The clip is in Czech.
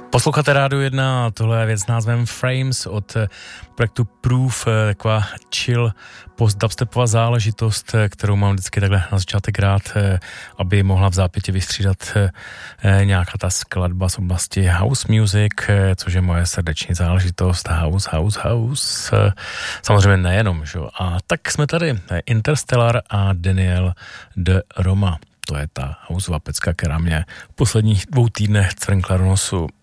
Posloucháte Rádio 1, tohle je věc s názvem Frames od projektu Proof, taková chill post-dubstepová záležitost, kterou mám vždycky takhle na začátek rád, aby mohla v zápětě vystřídat nějaká ta skladba z oblasti house music, což je moje srdeční záležitost, house. Samozřejmě nejenom, že? A tak jsme tady, Interstellar a Daniel de Roma. To je ta houseová pecka, která mě v posledních 2 týdnech crnkla do nosu.